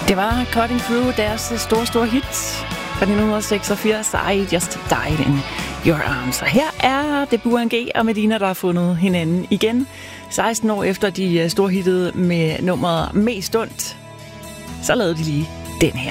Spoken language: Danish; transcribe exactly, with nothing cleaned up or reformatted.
Det var Cutting Through, deres store, store hit fra nitten seksogfirs, I Just Died in Your Arms. Og her er det Burhan G og Medina, der har fundet hinanden igen. seksten år efter de storhittede med nummeret Mest Ondt, så lavede de lige den her.